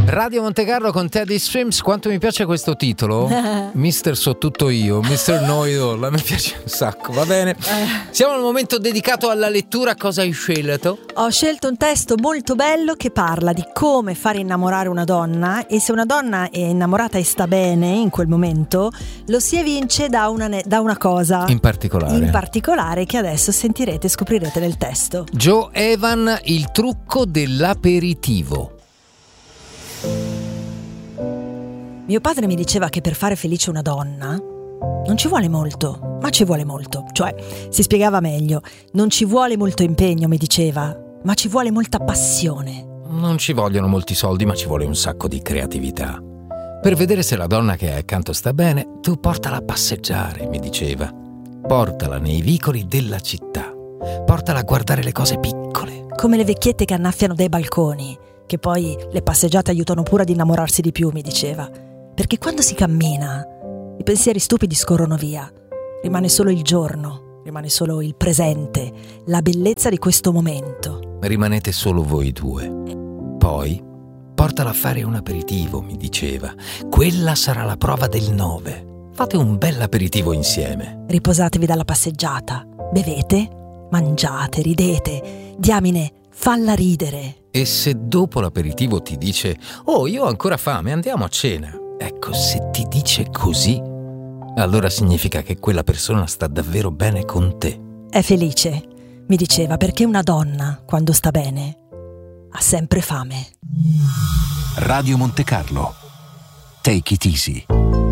Radio Monte Carlo con Teddy Swims. Quanto mi piace questo titolo, Mister So Tutto Io, Mister Know It All. A me piace un sacco, va bene. Siamo al momento dedicato alla lettura. Cosa hai scelto? Ho scelto un testo molto bello che parla di come fare innamorare una donna, e se una donna è innamorata e sta bene in quel momento, lo si evince da una cosa in particolare che adesso sentirete e scoprirete nel testo. Joe Evan, il trucco dell'aperitivo. Mio padre mi diceva che per fare felice una donna non ci vuole molto, ma ci vuole molto. Cioè, si spiegava meglio, non ci vuole molto impegno, mi diceva, ma ci vuole molta passione. Non ci vogliono molti soldi, ma ci vuole un sacco di creatività. Per vedere se la donna che hai accanto sta bene, tu portala a passeggiare, mi diceva. Portala nei vicoli della città. Portala a guardare le cose piccole. Come le vecchiette che annaffiano dai balconi, che poi le passeggiate aiutano pure ad innamorarsi di più, mi diceva. Perché quando si cammina, i pensieri stupidi scorrono via. Rimane solo il giorno, rimane solo il presente, la bellezza di questo momento. Rimanete solo voi due. Poi portala a fare un aperitivo, mi diceva. Quella sarà la prova del 9. Fate un bel aperitivo insieme. Riposatevi dalla passeggiata, bevete, mangiate, ridete. Diamine, falla ridere. E se dopo l'aperitivo ti dice «Oh, io ho ancora fame, andiamo a cena». Ecco, se ti dice così, allora significa che quella persona sta davvero bene con te. È felice, mi diceva, perché una donna, quando sta bene, ha sempre fame. Radio Monte Carlo. Take it easy.